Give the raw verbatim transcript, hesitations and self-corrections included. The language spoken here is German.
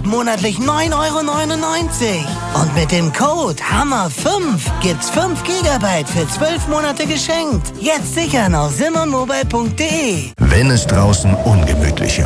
monatlich neun Euro neunundneunzig. Und mit dem Code Hammer fünf gibt's fünf Gigabyte für zwölf Monate geschenkt. Jetzt sichern auf simon mobile punkt de. Wenn es draußen ungemütlicher